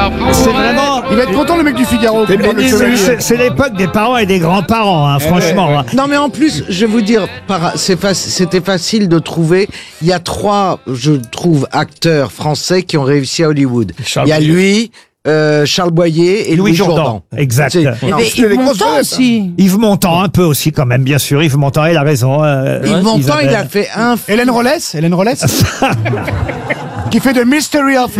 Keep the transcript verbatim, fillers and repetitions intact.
C'est vraiment... Il va être content le mec du Figaro. C'est- C'est c'est l'époque des parents et des grands-parents, hein, franchement. hein. Non mais en plus, je vais vous dire, par- c'est fac- c'était facile de trouver. Il y a trois, je trouve, acteurs français qui ont réussi à Hollywood. Charles Il y a Boyer. lui, euh, Charles Boyer et Louis Louis Jourdan. Jourdan. Exact. C'est- Eh non, ben, c'est des Yves grosses Montand vedettes, aussi. Yves Montand, un peu aussi quand même, bien sûr. Yves Montand, il a raison. euh, Yves Montand, il Isabelle. a fait un Hélène Rollès, Hélène Rollès, qui fait de Mystery of